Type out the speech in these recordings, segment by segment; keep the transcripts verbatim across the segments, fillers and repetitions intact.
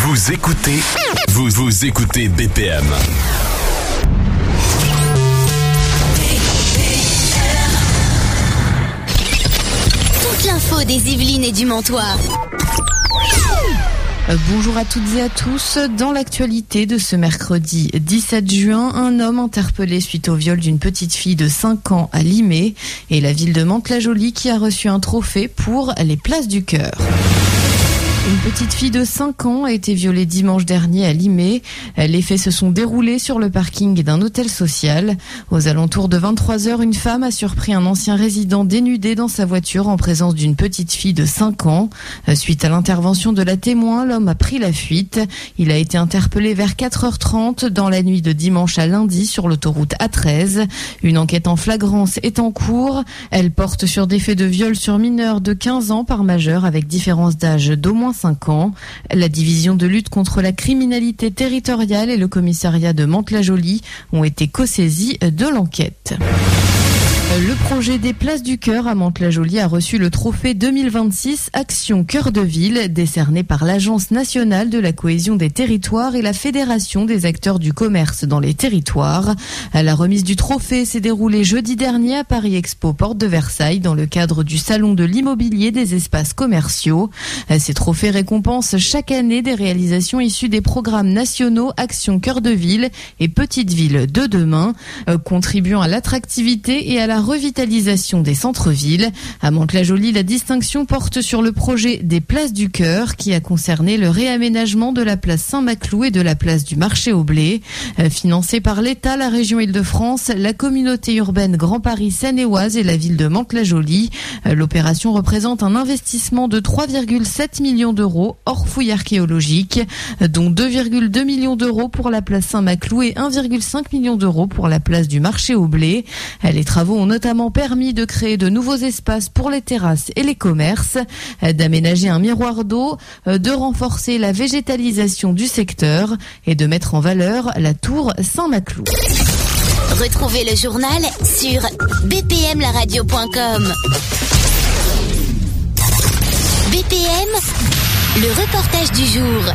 Vous écoutez, vous vous écoutez B P M. Toute l'info des Yvelines et du Montois. Bonjour à toutes et à tous. Dans l'actualité de ce mercredi dix-sept juin, un homme interpellé suite au viol d'une petite fille de cinq ans à Limay et la ville de Mantes-la-Jolie qui a reçu un trophée pour les Places du Cœur. Une petite fille de cinq ans a été violée dimanche dernier à Limay. Les faits se sont déroulés sur le parking d'un hôtel social. Aux alentours de vingt-trois heures, une femme a surpris un ancien résident dénudé dans sa voiture en présence d'une petite fille de cinq ans. Suite à l'intervention de la témoin, l'homme a pris la fuite. Il a été interpellé vers quatre heures trente dans la nuit de dimanche à lundi sur l'autoroute A treize. Une enquête en flagrance est en cours. Elle porte sur des faits de viol sur mineurs de quinze ans par majeur avec différence d'âge d'au moins cinq ans. La division de lutte contre la criminalité territoriale et le commissariat de Mantes-la-Jolie ont été co-saisis de l'enquête. Le projet des Places du Cœur à Mantes-la-Jolie a reçu le trophée deux mille vingt-six Action Cœur de Ville, décerné par l'Agence nationale de la cohésion des territoires et la Fédération des acteurs du commerce dans les territoires. La remise du trophée s'est déroulée jeudi dernier à Paris Expo Porte de Versailles dans le cadre du Salon de l'immobilier des espaces commerciaux. Ces trophées récompensent chaque année des réalisations issues des programmes nationaux Action Cœur de Ville et Petite Ville de demain, contribuant à l'attractivité et à la revitalisation des centres-villes. À Mantes-la-Jolie, la distinction porte sur le projet des Places du Cœur qui a concerné le réaménagement de la place Saint-Maclou et de la place du Marché au Blé. Euh, financé par l'État, la région Île-de-France, la communauté urbaine Grand Paris Seine-et-Oise et la ville de Mantes-la-Jolie. Euh, l'opération représente un investissement de trois virgule sept millions d'euros hors fouilles archéologiques, euh, dont deux virgule deux millions d'euros pour la place Saint-Maclou et un virgule cinq million d'euros pour la place du Marché au Blé. Euh, les travaux ont notamment permis de créer de nouveaux espaces pour les terrasses et les commerces, d'aménager un miroir d'eau, de renforcer la végétalisation du secteur et de mettre en valeur la tour Saint-Maclou. Retrouvez le journal sur b p m la radio point com. B P M, le reportage du jour.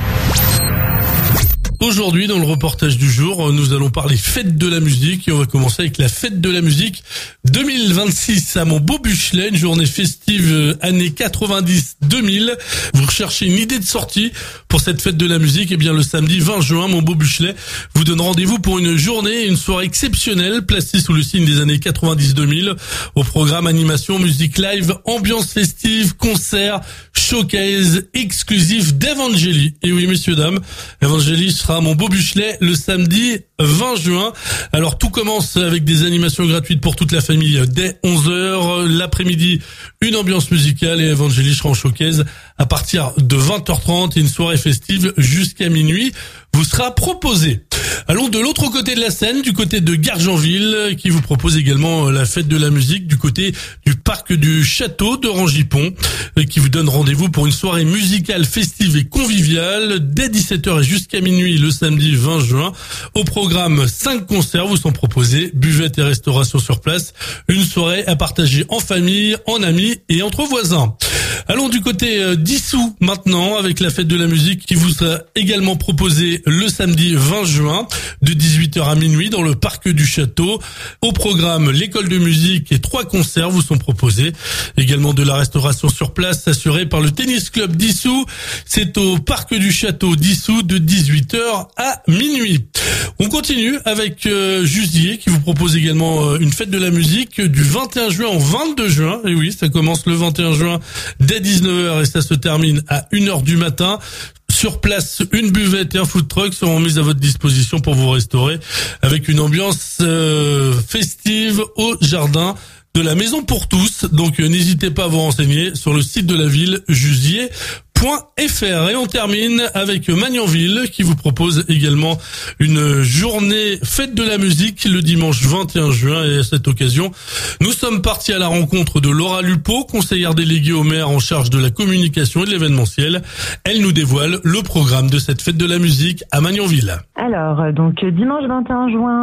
Aujourd'hui, dans le reportage du jour, nous allons parler fête de la musique et on va commencer avec la fête de la musique deux mille vingt-six à Montbeau-Buchelet, une journée festive années quatre-vingt-dix deux mille. Vous recherchez une idée de sortie pour cette fête de la musique, et bien le samedi vingt juin, Montbeau-Buchelet vous donne rendez-vous pour une journée et une soirée exceptionnelle placée sous le signe des années quatre-vingt-dix deux mille. Au programme animation, musique live, ambiance festive, concert, showcase exclusif d'Evangélie. Et oui, messieurs, dames, Evangélie sera à Montbeau-Buchelet le samedi vingt juin. Alors tout commence avec des animations gratuites pour toute la famille dès onze heures. L'après-midi, une ambiance musicale et Evangélie sera en showcase à partir de vingt heures trente et une soirée festive jusqu'à minuit vous sera proposée. Allons de l'autre côté de la Seine, du côté de Gargenville, qui vous propose également la fête de la musique du côté du parc du château de Rangipont, qui vous donne rendez-vous pour une soirée musicale festive et conviviale dès dix-sept heures et jusqu'à minuit le samedi vingt juin. Au programme, cinq concerts vous sont proposés, buvette et restauration sur place, une soirée à partager en famille, en amis et entre voisins. Allons du côté d'Issou maintenant avec la fête de la musique qui vous sera également proposée le samedi vingt juin de dix-huit heures à minuit dans le parc du château. Au programme, l'école de musique et trois concerts vous sont proposés. Également de la restauration sur place assurée par le tennis club d'Issou. C'est au parc du château d'Issou de dix-huit heures à minuit. On continue avec euh, Jusier qui vous propose également euh, une fête de la musique du vingt et un juin au vingt-deux juin. Et oui, ça commence le vingt et un juin dès dix-neuf heures et ça se termine à une heure du matin. Sur place, une buvette et un food truck seront mis à votre disposition pour vous restaurer avec une ambiance euh, festive au jardin de la Maison pour tous. Donc euh, n'hésitez pas à vous renseigner sur le site de la ville jusier point f r. Et on termine avec Magnanville qui vous propose également une journée fête de la musique le dimanche vingt et un juin. Et à cette occasion, nous sommes partis à la rencontre de Laura Lupo, conseillère déléguée au maire en charge de la communication et de l'événementiel. Elle nous dévoile le programme de cette fête de la musique à Magnanville. Alors, donc dimanche vingt et un juin, on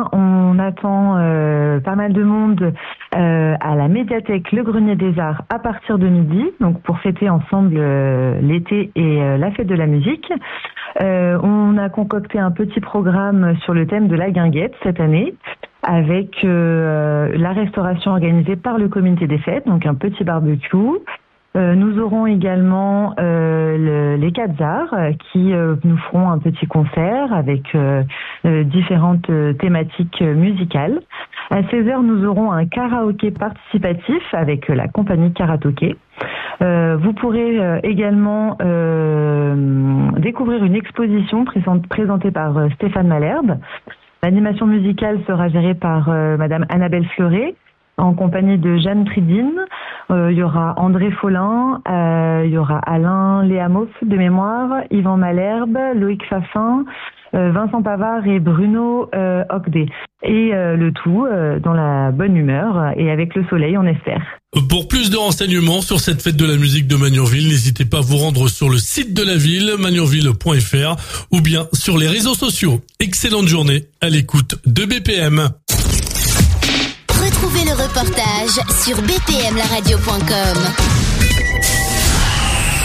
on attend euh, pas mal de monde euh, à la médiathèque Le Grenier des Arts à partir de midi, donc pour fêter ensemble euh, l'été et euh, la fête de la musique. Euh, on a concocté un petit programme sur le thème de la guinguette cette année, avec euh, la restauration organisée par le comité des fêtes, donc un petit barbecue. Euh, nous aurons également euh, le, les Quatzars euh, qui euh, nous feront un petit concert avec euh, euh, différentes euh, thématiques euh, musicales. À seize heures, nous aurons un karaoké participatif avec euh, la compagnie Karatoké. Euh, vous pourrez euh, également euh, découvrir une exposition présente, présentée par euh, Stéphane Malherbe. L'animation musicale sera gérée par euh, Madame Annabelle Fleuret, en compagnie de Jeanne Tridine. Euh, il y aura André Follin, euh, il y aura Alain Léamoff de mémoire, Yvan Malherbe, Loïc Fafin, euh, Vincent Pavard et Bruno euh, Ocdé. Et euh, le tout euh, dans la bonne humeur et avec le soleil, on espère. Pour plus de renseignements sur cette fête de la musique de Magnanville, n'hésitez pas à vous rendre sur le site de la ville, magnanville point f r, ou bien sur les réseaux sociaux. Excellente journée à l'écoute de B P M. Retrouvez le reportage sur b p m la radio point com.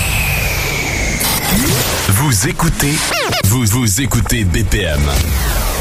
Vous écoutez, vous vous écoutez B P M.